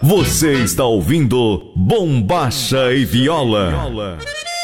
Você está ouvindo Bombacha e Viola.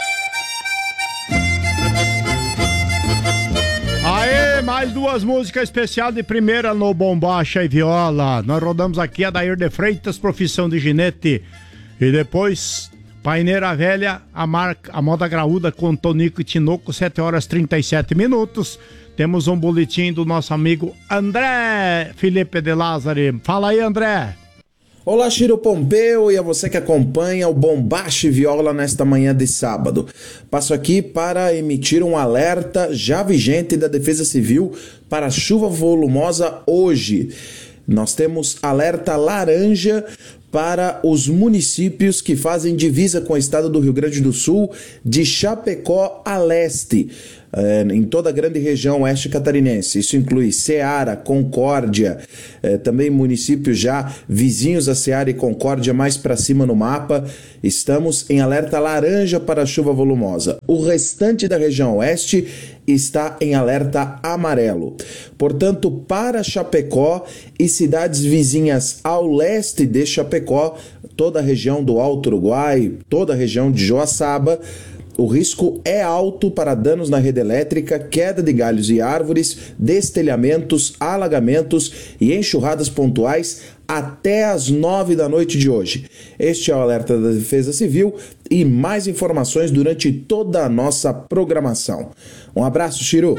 Aê, mais duas músicas especiais de primeira no Bombacha e Viola. Nós rodamos aqui a Dair de Freitas, Profissão de Ginete. E depois, Paineira Velha, a Moda Graúda com Tonico e Tinoco, 7 horas 37 minutos. Temos um boletim do nosso amigo André Felipe de Lázari. Fala aí, André. Olá, Chiro Pompeu, e a você que acompanha o Bombacha e Viola nesta manhã de sábado. Passo aqui para emitir um alerta já vigente da Defesa Civil para chuva volumosa hoje. Nós temos alerta laranja para os municípios que fazem divisa com o estado do Rio Grande do Sul, de Chapecó a leste, em toda a grande região oeste catarinense. Isso inclui Ceará, Concórdia, também municípios já vizinhos a Ceará e Concórdia, mais para cima no mapa. Estamos em alerta laranja para chuva volumosa. O restante da região oeste está em alerta amarelo. Portanto, para Chapecó e cidades vizinhas ao leste de Chapecó, toda a região do Alto Uruguai, toda a região de Joaçaba, o risco é alto para danos na rede elétrica, queda de galhos e árvores, destelhamentos, alagamentos e enxurradas pontuais até às 9 da noite de hoje. Este é o alerta da Defesa Civil e mais informações durante toda a nossa programação. Um abraço, Chiru.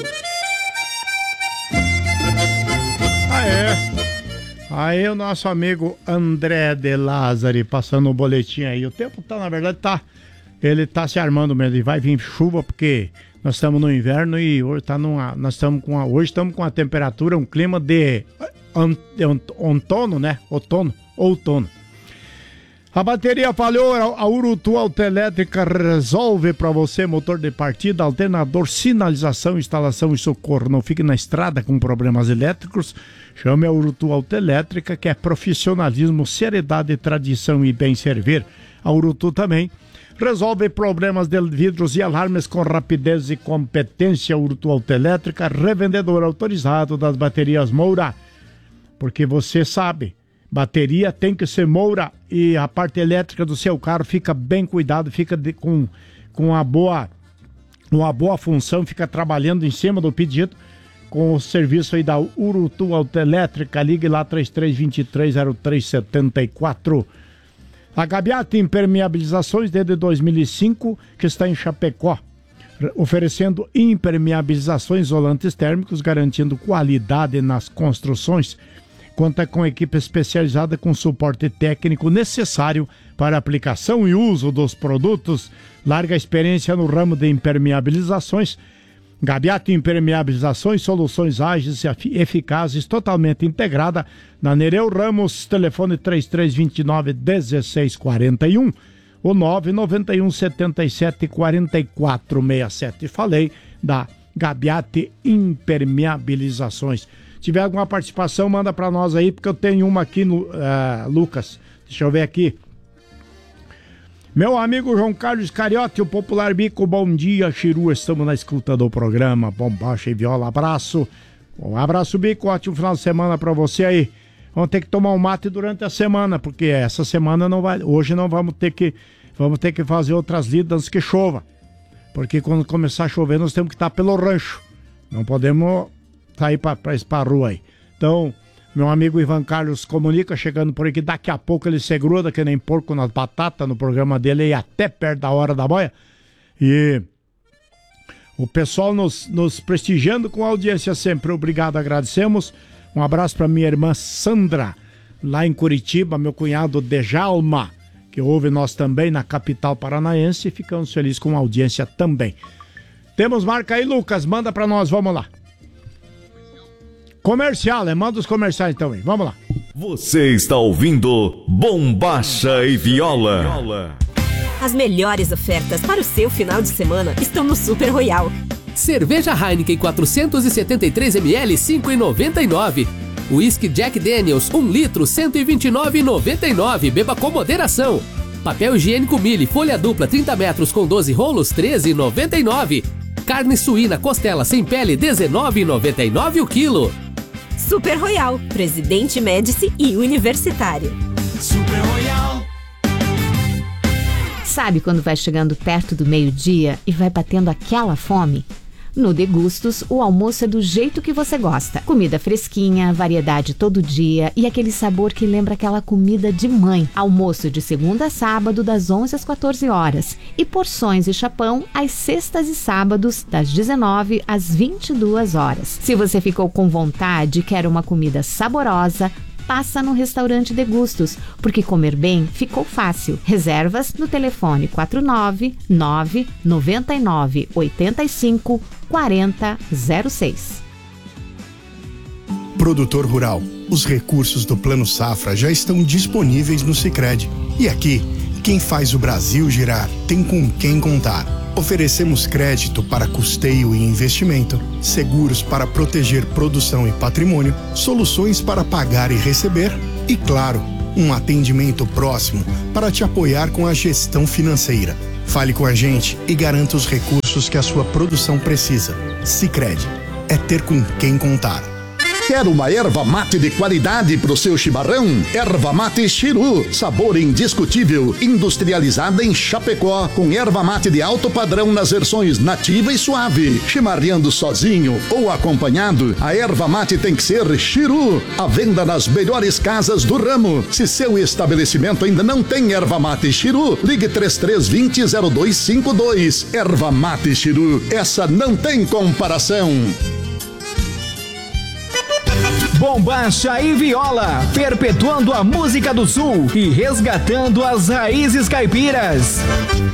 Aí o nosso amigo André de Lázari passando o boletim aí. O tempo tá, na verdade, ele tá se armando mesmo. E vai vir chuva porque nós estamos no inverno e hoje nós estamos com a temperatura, um clima de outono, né? Outono. A bateria falhou, a Urutu Autoelétrica resolve para você motor de partida, alternador, sinalização, instalação e socorro. Não fique na estrada com problemas elétricos. Chame a Urutu Autoelétrica, que é profissionalismo, seriedade, tradição e bem servir. A Urutu também resolve problemas de vidros e alarmes com rapidez e competência. Urutu Autoelétrica, revendedor autorizado das baterias Moura. Porque você sabe, bateria tem que ser Moura e a parte elétrica do seu carro fica bem cuidado, fica com uma boa função, fica trabalhando em cima do pedido com o serviço aí da Urutu Autoelétrica. Ligue lá 33230374. A Gabiati Impermeabilizações desde 2005, que está em Chapecó, oferecendo impermeabilizações, isolantes térmicos, garantindo qualidade nas construções. Conta com equipe especializada com suporte técnico necessário para aplicação e uso dos produtos. Larga experiência no ramo de impermeabilizações. Gabiati Impermeabilizações, soluções ágeis e eficazes, totalmente integrada na Nereu Ramos, telefone 3329-1641 ou 991-77-4467. Falei da Gabiati Impermeabilizações. Se tiver alguma participação, manda para nós aí, porque eu tenho uma aqui, Lucas. Deixa eu ver aqui. Meu amigo João Carlos Cariotti, o Popular Bico, bom dia, Chiru, estamos na escuta do programa Bombacha e Viola, abraço. Um abraço, Bico, ótimo final de semana pra você aí. Vamos ter que tomar um mate durante a semana, porque essa semana não vai, hoje não vamos ter que fazer outras lidas antes que chova. Porque quando começar a chover, nós temos que estar pelo rancho. Não podemos sair pra rua aí. Então, meu amigo Ivan Carlos comunica, chegando por aqui, daqui a pouco ele se gruda que nem porco nas batatas no programa dele e até perto da hora da boia. E o pessoal nos prestigiando com a audiência sempre, obrigado, agradecemos. Um abraço para minha irmã Sandra, lá em Curitiba, meu cunhado Dejalma, que ouve nós também na capital paranaense, e ficamos felizes com a audiência também. Temos marca aí, Lucas, manda para nós, vamos lá. Comercial, manda os comerciais então aí, vamos lá. Você está ouvindo Bombacha e Viola. As melhores ofertas para o seu final de semana estão no Super Royal. Cerveja Heineken 473ml 5,99. Whisky Jack Daniels 1 litro 129,99. Beba com moderação. Papel higiênico Mille folha dupla 30 metros com 12 rolos 13,99. Carne suína costela sem pele 19,99 o quilo. Super Royal, Presidente Médici e Universitário. Super Royal. Sabe quando vai chegando perto do meio-dia e vai batendo aquela fome? No Degustos, o almoço é do jeito que você gosta. Comida fresquinha, variedade todo dia e aquele sabor que lembra aquela comida de mãe. Almoço de segunda a sábado, das 11 às 14 horas. E porções e chapão às sextas e sábados, das 19 às 22 horas. Se você ficou com vontade e quer uma comida saborosa, passa no restaurante Degustos, porque comer bem ficou fácil. Reservas no telefone 499-9985-4006. Produtor rural, os recursos do Plano Safra já estão disponíveis no Sicredi. E aqui, quem faz o Brasil girar tem com quem contar. Oferecemos crédito para custeio e investimento, seguros para proteger produção e patrimônio, soluções para pagar e receber e, claro, um atendimento próximo para te apoiar com a gestão financeira. Fale com a gente e garanta os recursos que a sua produção precisa. Sicredi, é ter com quem contar. Quer uma erva mate de qualidade pro seu chimarrão? Erva mate Chiru, sabor indiscutível, industrializada em Chapecó, com erva mate de alto padrão nas versões nativa e suave. Chimarreando sozinho ou acompanhado, a erva mate tem que ser Chiru. À venda nas melhores casas do ramo. Se seu estabelecimento ainda não tem erva mate Chiru, ligue 3320-0252. Erva mate Chiru, essa não tem comparação. Bombacha e Viola, perpetuando a música do Sul e resgatando as raízes caipiras.